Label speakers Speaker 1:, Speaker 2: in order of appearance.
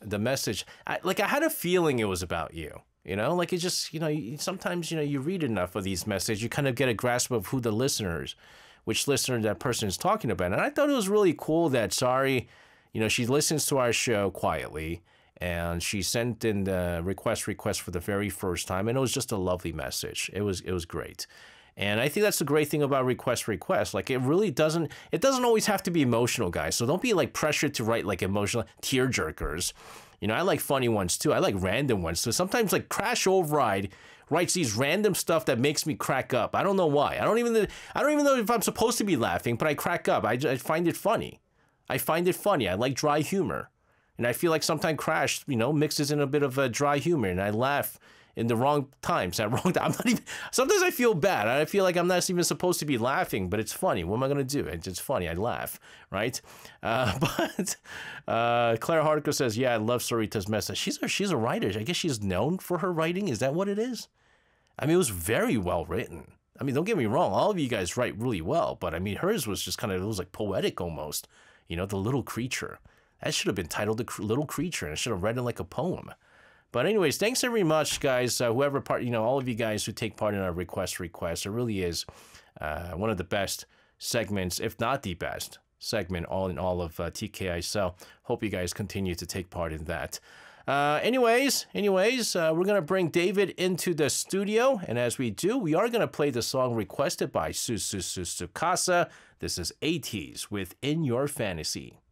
Speaker 1: the message. I had a feeling it was about you. You know, like it just, sometimes, you read enough of these messages, you kind of get a grasp of who the listeners, which listener that person is talking about. And I thought it was really cool that Sari, she listens to our show quietly, and she sent in the request for the very first time, and it was just a lovely message. It was great. And I think that's the great thing about request. Like it doesn't always have to be emotional, guys. So don't be like pressured to write like emotional tear jerkers. I like funny ones too. I like random ones. So sometimes like Crash Override writes these random stuff that makes me crack up. I don't know why. I don't even know if I'm supposed to be laughing, but I crack up. I find it funny. I like dry humor. And I feel like sometimes Crash, mixes in a bit of a dry humor, and I laugh in the wrong times. Sometimes I feel bad. I feel like I'm not even supposed to be laughing, but it's funny. What am I going to do? It's funny. I laugh, right? But Claire Hardcore says, yeah, I love Sarita's message. She's a writer. I guess she's known for her writing. Is that what it is? I mean, it was very well written. I mean, don't get me wrong. All of you guys write really well, but I mean, hers was just it was like poetic almost. The little creature. That should have been titled The Little Creature, and I should have read it like a poem. But anyways, thanks very much, guys. Whoever all of you guys who take part in our request. It really is one of the best segments, if not the best segment, in all of TKI. So hope you guys continue to take part in that. Anyways, we're gonna bring David into the studio, and as we do, we are gonna play the song requested by Susu Tsukasa. This is ATEEZ with In Your Fantasy.